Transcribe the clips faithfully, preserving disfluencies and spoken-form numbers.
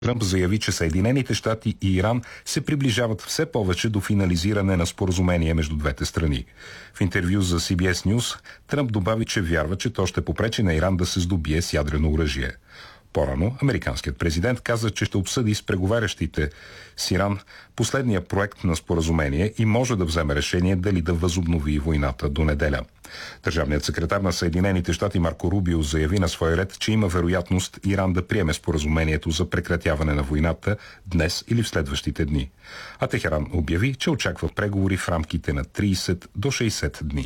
Тръмп заяви, че Съединените щати и Иран се приближават все повече до финализиране на споразумение между двете страни. В интервю за Си Би Ес News Тръмп добави, че вярва, че то ще попречи на Иран да се здобие с ядрено оръжие. По-рано американският президент каза, че ще обсъди с преговарящите с Иран последния проект на споразумение и може да вземе решение дали да възобнови войната до неделя. Държавният секретар на Съединените щати Марко Рубио заяви на свой ред, че има вероятност Иран да приеме споразумението за прекратяване на войната днес или в следващите дни. А Техеран обяви, че очаква преговори в рамките на трийсет до шейсет дни.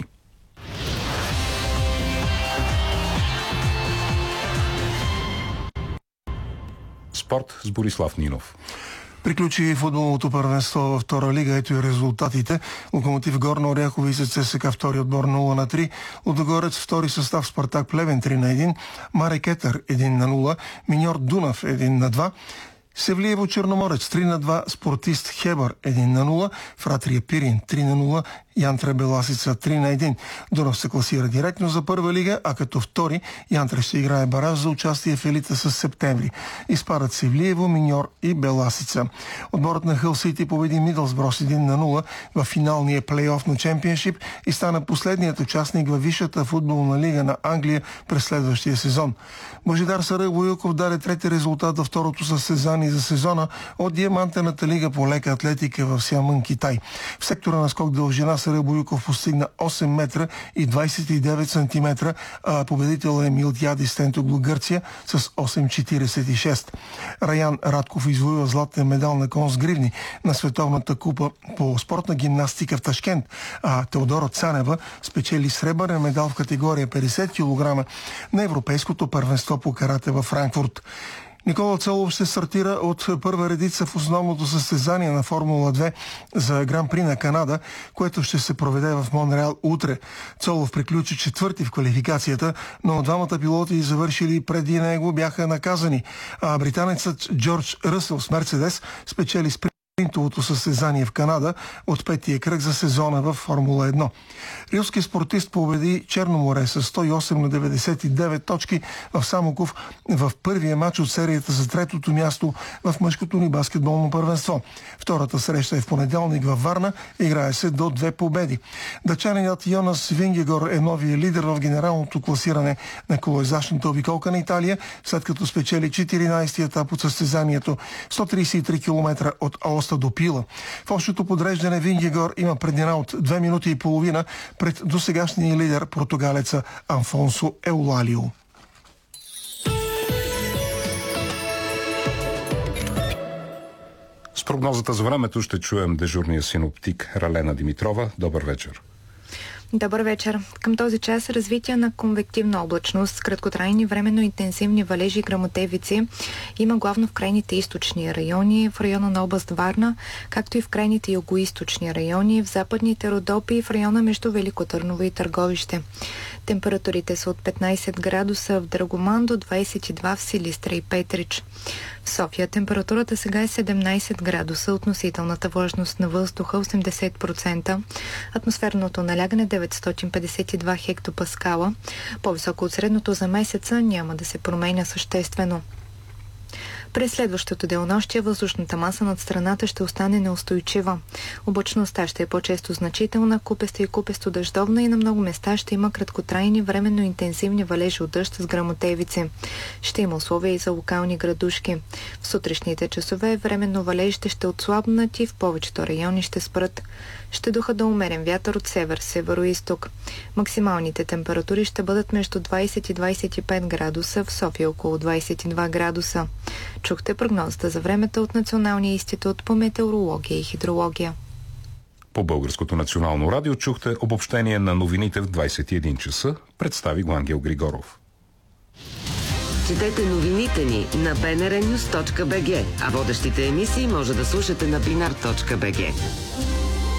Спорт с Борислав Нинов. Приключи футболното първенство във втора лига. Ето и резултатите. Локомотив Горна Оряховица ЦСКА втори отбор нула на три. Лудогорец втори състав Спартак Плевен три на един. Марек Етър един на нула. Миньор Дунав един на два. Севлиево Черноморец три на два, Спортист Хебър един на нула, Фратрия Пирин три на нула, Янтре Беласица три на един. Дунав се класира директно за първа лига, а като втори Янтре ще играе бараж за участие в елита с септември. Изпадат Севлиево, Миньор и Беласица. Отборът на Хъл Сити победи Мидълсбро с един на нула в финалния плейоф на Чемпионшип и стана последният участник във висшата футболна лига на Англия през следващия сезон. Божидар Сарайбоюков даде трети резултат във второто състезание за сезона от Диамантената лига по лека атлетика в Сямън, Китай. В сектора на скок дължина Сарайбоюков постигна осем метра и двадесет и девет сантиметра, а победител е Милтиади Стентоглу Гърция с осем четиридесет и шест. Раян Радков извоюва златен медал на кон с гривни на Световната купа по спортна гимнастика в Ташкент, а Теодора Цанева спечели сребърен медал в категория петдесет килограма на Европейското първенство по карате във Франкфурт. Никола Цолов ще стартира от първа редица в основното състезание на Формула две за Гран При на Канада, което ще се проведе в Монреал утре. Цолов приключи четвърти в квалификацията, но двамата пилоти, завършили преди него, бяха наказани, а британецът Джордж Ръсъл с Мерцедес спечели спринтовото състезание в Канада от петия кръг за сезона в Формула едно. Рилски спортист победи Черноморе с сто и осем на деветдесет и девет точки в Самоков в първия матч от серията за третото място в мъжкото ни баскетболно първенство. Втората среща е в понеделник във Варна. Играе се до две победи. Дъчанинът Йонас Вингегор е новия лидер в генералното класиране на колоизящната обиколка на Италия, след като спечели четиринадесети етап от състезанието сто тридесет и три километра от Аоста до Пила. В общото подреждане Вингегор има преднина от две минути и половина пред досегашния лидер португалеца Анфонсо Еулалио. С прогнозата за времето ще чуем дежурния синоптик Ралена Димитрова. Добър вечер. Добър вечер. Към този час развитие на конвективна облачност, краткотрайни временно интенсивни валежи и гръмотевици има главно в крайните източни райони, в района на област Варна, както и в крайните югоизточни райони, в западните Родопи и в района между Велико Търново и Търговище. Температурите са от петнадесет градуса в Драгоман до двадесет и два в Силистра и Петрич. В София температурата сега е седемнадесет градуса, относителната влажност на въздуха осемдесет процента, атмосферното налягане деветстотин петдесет и два хектопаскала. По-високо от средното за месеца няма да се променя съществено. През следващото денонощие въздушната маса над страната ще остане неустойчива. Облачността ще е по-често значителна, купеста и купесто дъждовна и на много места ще има краткотрайни временно интенсивни валежи от дъжд с гръмотевици. Ще има условия и за локални градушки. В сутрешните часове временно валежите ще отслабнат и в повечето райони ще спрат. Ще духа да умерен вятър от север, северо-исток. Максималните температури ще бъдат между двадесет и двадесет и пет градуса, в София около двадесет и два градуса. Чухте прогнозата за времето от Националния институт по метеорология и хидрология. По Българското национално радио чухте обобщение на новините в двадесет и един часа. Представи го Ангел Григоров. Четете новините ни на би ен ар нюз точка би джи, а водещите емисии може да слушате на бинар точка би джи.